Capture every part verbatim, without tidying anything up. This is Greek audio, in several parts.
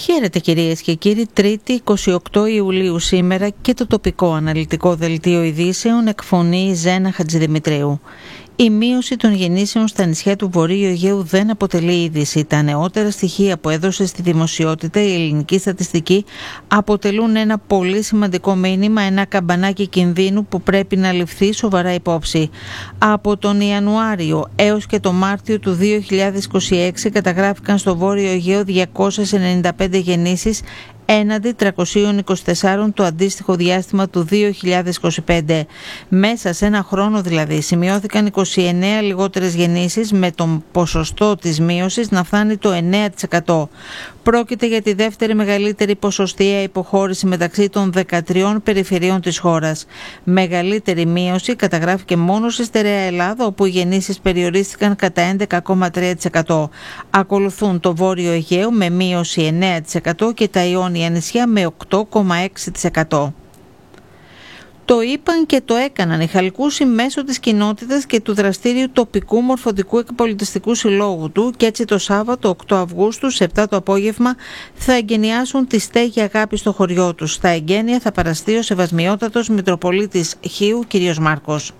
Χαίρετε κυρίες και κύριοι, Τρίτη εικοστή όγδοη Ιουλίου σήμερα και το τοπικό αναλυτικό δελτίο ειδήσεων εκφωνεί Ζένα Χατζηδημητρίου. Η μείωση των γεννήσεων στα νησιά του Βορείου Αιγαίου δεν αποτελεί είδηση. Τα νεότερα στοιχεία που έδωσε στη δημοσιότητα η ελληνική στατιστική αποτελούν ένα πολύ σημαντικό μήνυμα, ένα καμπανάκι κινδύνου που πρέπει να ληφθεί σοβαρά υπόψη. Από τον Ιανουάριο έως και το Μάρτιο του δύο χιλιάδες είκοσι έξι καταγράφηκαν στο Βόρειο Αιγαίο διακόσιες ενενήντα πέντε γεννήσεις έναντι τριακόσιες είκοσι τέσσερα το αντίστοιχο διάστημα του δύο χιλιάδες είκοσι πέντε. Μέσα σε ένα χρόνο δηλαδή σημειώθηκαν είκοσι εννέα λιγότερες γεννήσεις, με τον ποσοστό της μείωσης να φτάνει το εννέα τοις εκατό. Πρόκειται για τη δεύτερη μεγαλύτερη ποσοστιαία υποχώρηση μεταξύ των δεκατριών περιφερειών της χώρας. Μεγαλύτερη μείωση καταγράφηκε μόνο στη στερεά Ελλάδα, όπου οι γεννήσεις περιορίστηκαν κατά έντεκα κόμμα τρία τοις εκατό. Ακολουθούν το Βόρειο Αιγαίο με μείωση εννέα τοις εκατό και τα Ιόνια νησιά με οκτώ κόμμα έξι τοις εκατό. Το είπαν και το έκαναν οι Χαλκούσοι μέσω της κοινότητας και του δραστήριου τοπικού μορφωτικού και πολιτιστικού συλλόγου του, και έτσι το Σάββατο οκτώ Αυγούστου σε επτά το απόγευμα θα εγκαινιάσουν τη στέγη αγάπη στο χωριό τους. Στα εγγένεια θα παραστεί ο Σεβασμιότατος Μητροπολίτης Χίου κ. Μάρκος.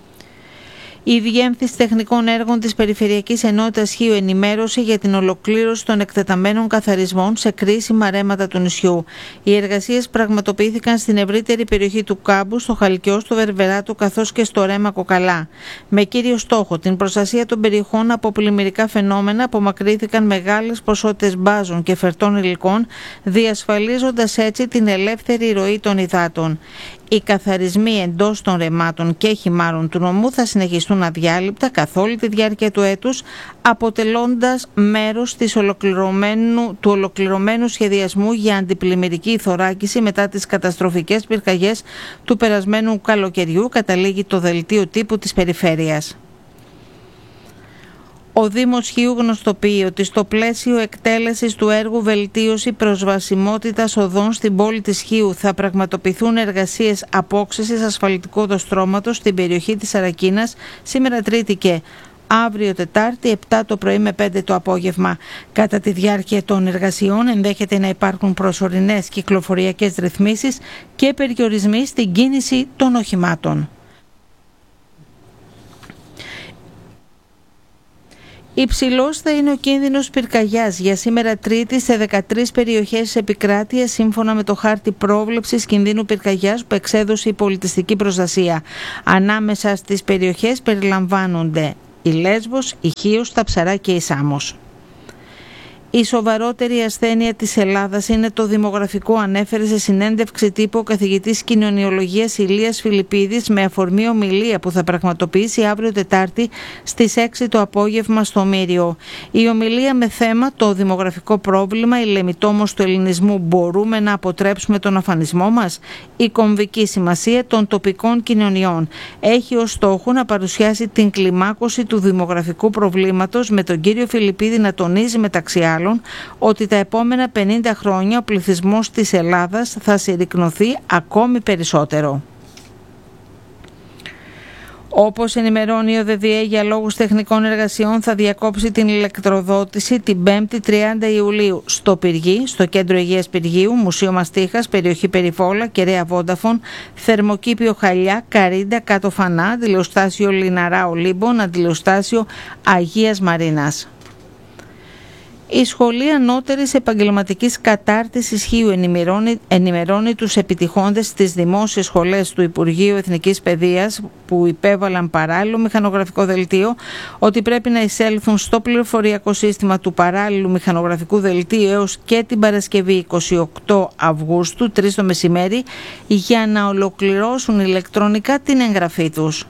Η Διεύθυνση Τεχνικών Έργων της Περιφερειακής Ενότητας Χίου ενημέρωσε για την ολοκλήρωση των εκτεταμένων καθαρισμών σε κρίσιμα ρέματα του νησιού. Οι εργασίες πραγματοποιήθηκαν στην ευρύτερη περιοχή του Κάμπου, στο Χαλκιό, στο Βερβεράτο καθώς και στο ρέμα Κοκαλά. Με κύριο στόχο την προστασία των περιοχών από πλημμυρικά φαινόμενα, απομακρύνθηκαν μεγάλες ποσότητες μπάζων και φερτών υλικών, διασφαλίζοντας έτσι την ελεύθερη ροή των υδάτων. Οι καθαρισμοί εντός των ρεμάτων και χυμάρων του νομού θα συνεχιστούν αδιάλειπτα καθ' όλη τη διάρκεια του έτους, αποτελώντας μέρος της ολοκληρωμένου, του ολοκληρωμένου σχεδιασμού για αντιπλημμυρική θωράκιση μετά τις καταστροφικές πυρκαγιές του περασμένου καλοκαιριού, καταλήγει το δελτίο τύπου της περιφέρειας. Ο Δήμος Χίου γνωστοποιεί ότι στο πλαίσιο εκτέλεσης του έργου βελτίωση προσβασιμότητας οδών στην πόλη της Χίου θα πραγματοποιηθούν εργασίες απόξυσης ασφαλτικού οδοστρώματος στην περιοχή της Σαρακίνας σήμερα Τρίτη και αύριο Τετάρτη επτά το πρωί με πέντε το απόγευμα. Κατά τη διάρκεια των εργασιών ενδέχεται να υπάρχουν προσωρινές κυκλοφοριακές ρυθμίσεις και περιορισμοί στην κίνηση των οχημάτων. Υψηλός θα είναι ο κίνδυνος πυρκαγιάς για σήμερα Τρίτη σε δεκατρείς περιοχές της επικράτειας, σύμφωνα με το χάρτη πρόβλεψης κινδύνου πυρκαγιάς που εξέδωσε η πολιτιστική προστασία. Ανάμεσα στις περιοχές περιλαμβάνονται η Λέσβος, η Χίος, τα Ψαρά και η Σάμος. Η σοβαρότερη ασθένεια της Ελλάδας είναι το δημογραφικό, ανέφερε σε συνέντευξη τύπου ο καθηγητής κοινωνιολογίας Ηλίας Φιλιππίδης με αφορμή ομιλία που θα πραγματοποιήσει αύριο Τετάρτη στις έξι το απόγευμα στο Μύριο. Η ομιλία με θέμα το δημογραφικό πρόβλημα, η λεμιτόμος του ελληνισμού, μπορούμε να αποτρέψουμε τον αφανισμό μας, η κομβική σημασία των τοπικών κοινωνιών, έχει ως στόχο να παρουσιάσει την κλιμάκωση του δημογραφικού προβλήματος, με τον κύριο Φιλιππίδη να τονίζει μεταξύ άλλων ότι τα επόμενα πενήντα χρόνια ο πληθυσμός της Ελλάδας θα συρρικνωθεί ακόμη περισσότερο. Όπως ενημερώνει ο ΔΔΕ, για λόγους τεχνικών εργασιών θα διακόψει την ηλεκτροδότηση την πέμπτη τριάντα Ιουλίου στο Πυργί, στο Κέντρο Υγείας Πυργίου, Μουσείο Μαστίχας, περιοχή Περιβόλα, Κεραία Βόνταφων, Θερμοκήπιο Χαλιά, Καρίντα, Κάτω Φανά, αντιλιοστάσιο Λιναρά Ολύμπων, αντιλιοστάσιο Αγίας Μαρίνας. Η Σχολή Ανώτερης Επαγγελματικής Κατάρτισης Χίου ενημερώνει, ενημερώνει τους επιτυχώντες στις δημόσιες σχολές του Υπουργείου Εθνικής Παιδείας που υπέβαλαν παράλληλο μηχανογραφικό δελτίο ότι πρέπει να εισέλθουν στο πληροφοριακό σύστημα του παράλληλου μηχανογραφικού δελτίου έως και την Παρασκευή εικοστή όγδοη Αυγούστου, τρεις το μεσημέρι, για να ολοκληρώσουν ηλεκτρονικά την εγγραφή τους.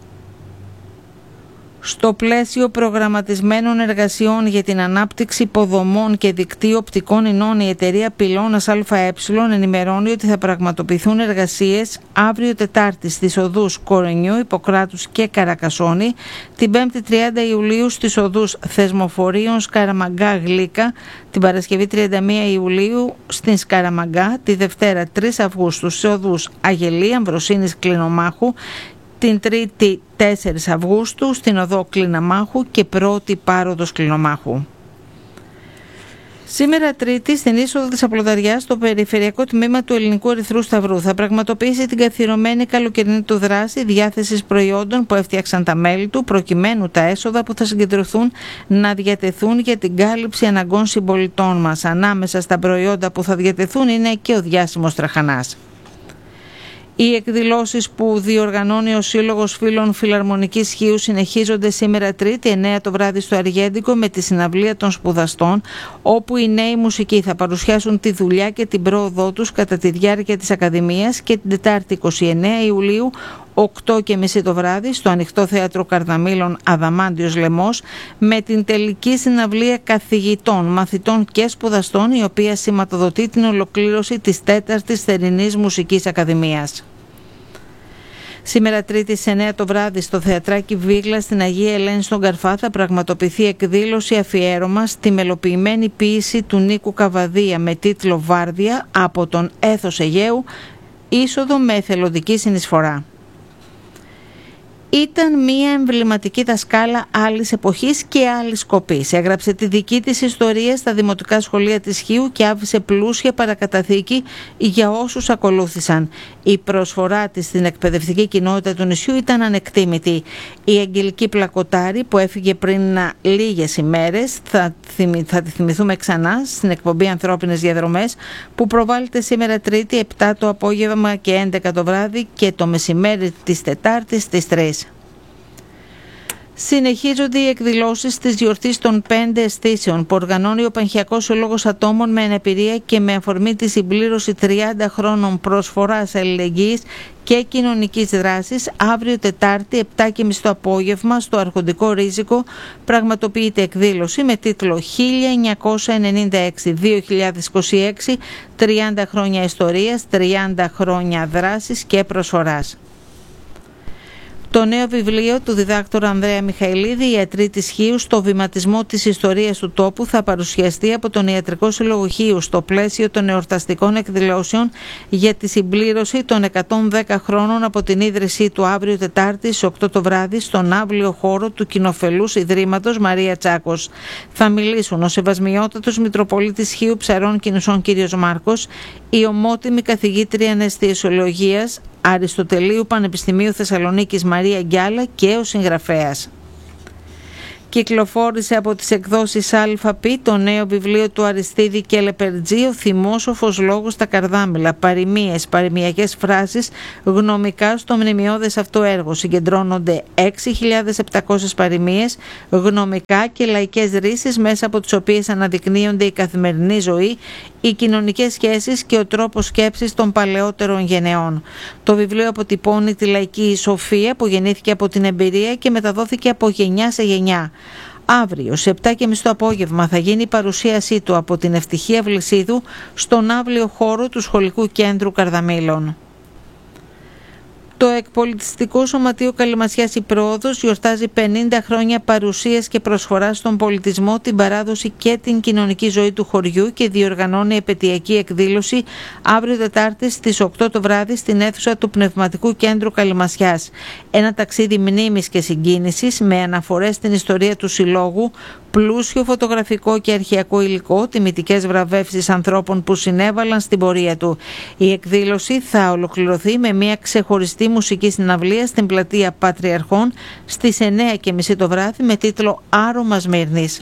Στο πλαίσιο προγραμματισμένων εργασιών για την ανάπτυξη υποδομών και δικτύου οπτικών ινών, η εταιρεία Πυλώνας ΑΕ ενημερώνει ότι θα πραγματοποιηθούν εργασίες αύριο Τετάρτη στις οδούς Κορονιού, Ιπποκράτους και Καρακασόνη, την πέμπτη τριάντα Ιουλίου στις οδούς Θεσμοφορίων, Σκαραμαγκά, Γλύκα, την Παρασκευή τριάντα μία Ιουλίου στην Σκαραμαγκά, τη Δευτέρα τρεις Αυγούστου στις οδούς Αγελή, Αμβροσίνης, Κλινομάχου, την Τρίτη τέσσερις Αυγούστου στην οδό Κλιναμάχου και πρώτη πάροδος Κλινομάχου. Σήμερα Τρίτη, στην είσοδο της Απλοδαριάς, το περιφερειακό τμήμα του Ελληνικού Ερυθρού Σταυρού θα πραγματοποιήσει την καθιερωμένη καλοκαιρινή του δράση διάθεσης προϊόντων που έφτιαξαν τα μέλη του, προκειμένου τα έσοδα που θα συγκεντρωθούν να διατεθούν για την κάλυψη αναγκών συμπολιτών μας. Ανάμεσα στα προϊόντα που θα διατεθούν είναι και ο διάσημος τραχανάς. Οι εκδηλώσεις που διοργανώνει ο Σύλλογος Φίλων Φιλαρμονικής Χίου συνεχίζονται σήμερα Τρίτη, εννέα το βράδυ στο Αργέντικο, με τη συναυλία των σπουδαστών, όπου οι νέοι μουσικοί θα παρουσιάσουν τη δουλειά και την πρόοδό τους κατά τη διάρκεια της Ακαδημίας, και την Τετάρτη εικοστή ενάτη Ιουλίου, οκτώ και μισή το βράδυ, στο Ανοιχτό Θέατρο Καρδαμήλων Αδαμάντιος Λαιμός, με την τελική συναυλία καθηγητών, μαθητών και σπουδαστών, η οποία σηματοδοτεί την ολοκλήρωση της τέταρτης θερινής μουσικής ακαδημίας. Σήμερα Τρίτη στις εννέα το βράδυ στο Θεατράκι Βίγλα στην Αγία Ελένη στον Καρφά θα πραγματοποιηθεί εκδήλωση αφιέρωμα στη μελοποιημένη ποίηση του Νίκου Καβαδία με τίτλο «Βάρδια» από τον Έθος Αιγαίου, είσοδο με εθελοντική συνεισφορά. Ήταν μια εμβληματική δασκάλα άλλης εποχής και άλλης σκοπής. Έγραψε τη δική της ιστορία στα δημοτικά σχολεία της Χίου και άφησε πλούσια παρακαταθήκη για όσους ακολούθησαν. Η προσφορά της στην εκπαιδευτική κοινότητα του νησιού ήταν ανεκτήμητη. Η Αγγελική Πλακοτάρη, που έφυγε πριν λίγες ημέρες, θα, θυμη, θα τη θυμηθούμε ξανά στην εκπομπή Ανθρώπινες Διαδρομές, που προβάλλεται σήμερα Τρίτη επτά το απόγευμα και έντεκα το βράδυ, και το μεσημέρι της Τετάρτης στις τρεις. Συνεχίζονται οι εκδηλώσεις της γιορτής των πέντε αισθήσεων που οργανώνει ο Πανχιακός Σύλλογος Ατόμων με Αναπηρία, και με αφορμή τη συμπλήρωση τριάντα χρόνων προσφοράς αλληλεγγύης και κοινωνικής δράσης, αύριο Τετάρτη επτά και μισή το απόγευμα στο Αρχοντικό Ρίζικο πραγματοποιείται εκδήλωση με τίτλο χίλια εννιακόσια ενενήντα έξι με δύο χιλιάδες είκοσι έξι, τριάντα χρόνια ιστορίας, τριάντα χρόνια δράσης και προσφοράς. Το νέο βιβλίο του διδάκτορα Ανδρέα Μιχαηλίδη, «Ιατροί της Χίου στο βηματισμό της ιστορίας του τόπου», θα παρουσιαστεί από τον Ιατρικό Σύλλογο Χίου στο πλαίσιο των εορταστικών εκδηλώσεων για τη συμπλήρωση των εκατόν δέκα χρόνων από την ίδρυσή του, αύριο Τετάρτη στις οκτώ το βράδυ στον αύλιο χώρο του Κοινοφελούς Ιδρύματος Μαρία Τσάκος. Θα μιλήσουν ο Σεβασμιότατος Μητροπολίτης Χίου Ψαρών και Νησών κ. Μάρκος, η ομότιμη καθηγήτρια αναισθησιολογίας Αριστοτελείου Πανεπιστημίου Θεσσαλονίκης Μαρία Γκιάλα και ο συγγραφέας. Κυκλοφόρησε από τις εκδόσεις ΑΛΦΑΠ το νέο βιβλίο του Αριστίδη και Λεπερτζή, «Ο θυμόσοφος λόγος στα καρδάμιλα», παροιμίες, παροιμιακές φράσεις, γνωμικά στο μνημειώδες αυτό έργο. Συγκεντρώνονται έξι χιλιάδες επτακόσιες παροιμίες, γνωμικά και λαϊκές ρίσεις, μέσα από τις οποίες αναδεικνύονται η καθημερινή ζωή, οι κοινωνικές σχέσεις και ο τρόπος σκέψης των παλαιότερων γενεών. Το βιβλίο αποτυπώνει τη λαϊκή σοφία που γεννήθηκε από την εμπειρία και μεταδόθηκε από γενιά σε γενιά. Αύριο, σε επτά και μισή το απόγευμα, θα γίνει η παρουσίασή του από την Ευτυχία Βλυσίδου στον αύλιο χώρο του Σχολικού Κέντρου Καρδαμήλων. Το Εκπολιτιστικό Σωματείο Καλυμασιάς η Πρόοδος γιορτάζει πενήντα χρόνια παρουσίας και προσφοράς στον πολιτισμό, την παράδοση και την κοινωνική ζωή του χωριού, και διοργανώνει επαιτειακή εκδήλωση αύριο Τετάρτη στις οκτώ το βράδυ στην αίθουσα του Πνευματικού Κέντρου Καλυμασιάς. Ένα ταξίδι μνήμης και συγκίνησης με αναφορές στην ιστορία του Συλλόγου, πλούσιο φωτογραφικό και αρχαιακό υλικό, τιμητικές βραβεύσεις ανθρώπων που συνέβαλαν στην πορεία του. Η εκδήλωση θα ολοκληρωθεί με μια ξεχωριστή μουσική συναυλία στην πλατεία Πατριαρχών στις εννέα και μισή το βράδυ με τίτλο «Άρωμα Σμύρνης».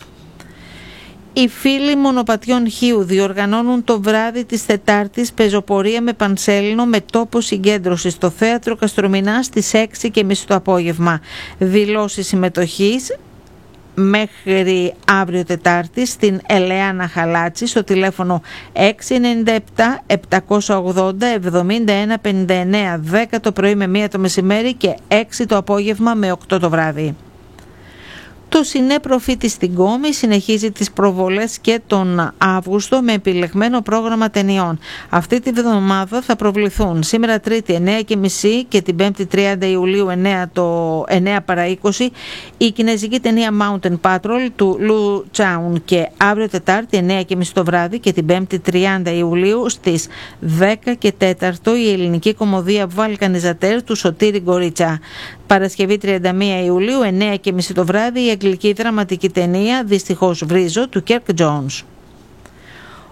Οι φίλοι Μονοπατιών Χίου διοργανώνουν το βράδυ της Τετάρτης πεζοπορία με πανσέλινο με τόπο συγκέντρωση στο Θέατρο Καστρομηνά στις έξι και μισή το απόγευμα. Δηλώσεις συμμετοχής μέχρι αύριο Τετάρτη στην Ελεάνα Χαλάτση στο τηλέφωνο έξι εννιά επτά επτακόσια ογδόντα εβδομήντα ένα πενήντα εννέα, δέκα το πρωί με μία το μεσημέρι και έξι το απόγευμα με οκτώ το βράδυ. Το Σινέ Προφήτη στην Κόμη συνεχίζει τις προβολές και τον Αύγουστο με επιλεγμένο πρόγραμμα ταινιών. Αυτή τη βδομάδα θα προβληθούν σήμερα Τρίτη εννέα και μισή και την Πέμπτη τριάντα Ιουλίου εννέα, το εννέα παρά είκοσι η κινέζικη ταινία Mountain Patrol του Λου Τσάουν, και αύριο Τετάρτη εννέα και μισή το βράδυ και την Πέμπτη τριάντα Ιουλίου στις δέκα και τέσσερα η ελληνική κομμωδία Βαλκανιζατέρ του Σωτήρη Γκορίτσα. Παρασκευή τριάντα μία Ιουλίου εννέα και μισή το βράδυ η αγγλική δραματική ταινία «Δυστυχώς βρίζω» του Κέρκ Τζόνς.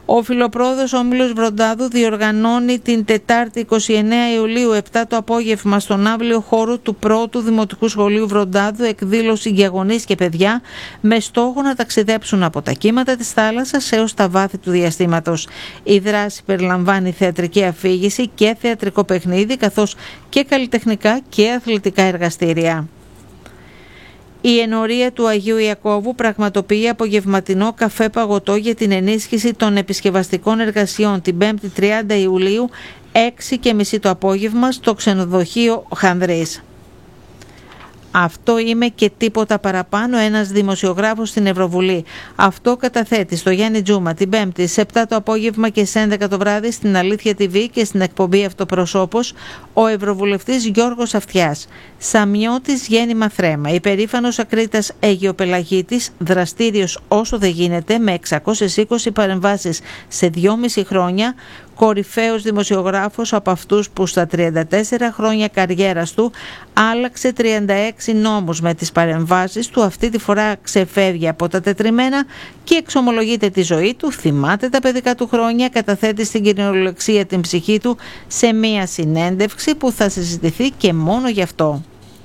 Ο Φιλοπρόδος Όμιλος Βροντάδου διοργανώνει την Τετάρτη εικοστή ενάτη Ιουλίου επτά το απόγευμα στον αύλιο χώρο του πρώτου Δημοτικού Σχολείου Βροντάδου εκδήλωση για γονείς και παιδιά με στόχο να ταξιδέψουν από τα κύματα της θάλασσας έως τα βάθη του διαστήματος. Η δράση περιλαμβάνει θεατρική αφήγηση και θεατρικό παιχνίδι καθώς και καλλιτεχνικά και αθλητικά εργαστήρια. Η ενορία του Αγίου Ιακώβου πραγματοποιεί απογευματινό καφέ παγωτό για την ενίσχυση των επισκευαστικών εργασιών την πέμπτη τριάντα Ιουλίου έξι και μισή το απόγευμα στο ξενοδοχείο Χανδρής. Αυτό είμαι και τίποτα παραπάνω, ένας δημοσιογράφος στην Ευρωβουλή. Αυτό καταθέτει στο Γιάννη Τζούμα την Πέμπτη σε επτά το απόγευμα και σε έντεκα το βράδυ στην Αλήθεια τι βι και στην εκπομπή Αυτοπροσώπος ο Ευρωβουλευτής Γιώργος Αυτιάς. Σαμιώτης γέννημα θρέμα, υπερήφανος ακρίτας Αιγιοπελαγίτης, δραστήριος όσο δεν γίνεται με εξακόσιες είκοσι παρεμβάσεις σε δυόμιση χρόνια, κορυφαίος δημοσιογράφος από αυτούς που στα τριάντα τέσσερα χρόνια καριέρας του άλλαξε τριάντα έξι νόμους με τις παρεμβάσεις του, αυτή τη φορά ξεφεύγει από τα τετριμμένα και εξομολογείται τη ζωή του, θυμάται τα παιδικά του χρόνια, καταθέτει στην κυριολεξία την ψυχή του σε μία συνέντευξη που θα συζητηθεί και μόνο γι' αυτό.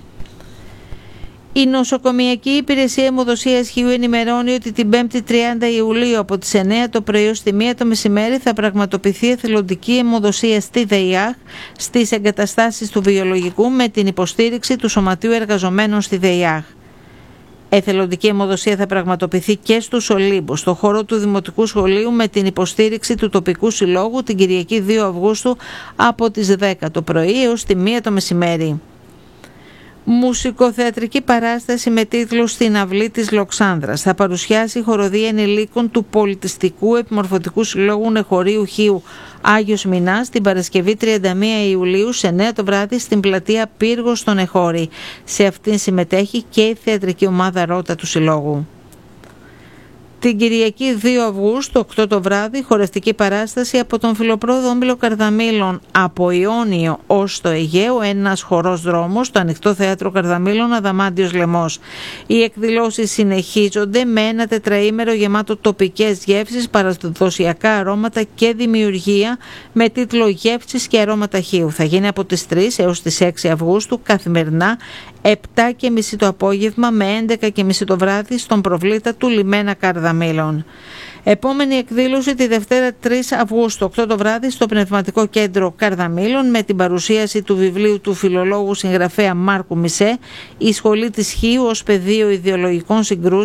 Η Νοσοκομιακή Υπηρεσία Αιμοδοσίας Χείου ενημερώνει ότι την πέμπτη τριάντα Ιουλίου από τις εννέα το πρωί ως τη μία το μεσημέρι θα πραγματοποιηθεί εθελοντική αιμοδοσία στη ΔΕΙΑΧ στις εγκαταστάσεις του βιολογικού με την υποστήριξη του Σωματείου Εργαζομένων στη ΔΕΙΑΧ. Εθελοντική αιμοδοσία θα πραγματοποιηθεί και στους Ολύμπους, στο χώρο του Δημοτικού Σχολείου με την υποστήριξη του τοπικού συλλόγου την Κυριακή δύο Αυγούστου από τις δέκα το πρωί έως τη μία το μεσημέρι. Μουσικοθεατρική παράσταση με τίτλο «Στην αυλή της Λοξάνδρας» θα παρουσιάσει η χοροδία ενηλίκων του Πολιτιστικού Επιμορφωτικού Συλλόγου Νεχωρίου Χείου Άγιος Μινάς την Παρασκευή τριάντα μία Ιουλίου σε εννέα το βράδυ στην πλατεία Πύργος στο Νεχώρι. Σε αυτήν συμμετέχει και η θεατρική ομάδα Ρότα του Συλλόγου. Την Κυριακή δύο Αυγούστου, οκτώ το βράδυ, χορευτική παράσταση από τον Φιλοπρόδο Όμιλο Καρδαμήλων από Ιόνιο ως το Αιγαίο, ένας χορός δρόμος, στο Ανοιχτό Θέατρο Καρδαμήλων, Αδαμάντιος Λεμός. Οι εκδηλώσεις συνεχίζονται με ένα τετραήμερο γεμάτο τοπικές γεύσεις, παραδοσιακά αρώματα και δημιουργία με τίτλο «Γεύσεις και αρώματα Χείου». Θα γίνει από τις τρεις έως τις έξι Αυγούστου καθημερινά, επτά και μισή το απόγευμα με έντεκα και μισή το βράδυ στον προβλήτα του Λιμένα Καρδαμήλων. Επόμενη εκδήλωση τη Δευτέρα τρεις Αυγούστου, οκτώ το βράδυ στο Πνευματικό Κέντρο Καρδαμήλων με την παρουσίαση του βιβλίου του φιλολόγου συγγραφέα Μάρκου Μισέ «Η σχολή της Χείου ως πεδίο ιδεολογικών συγκρούσεων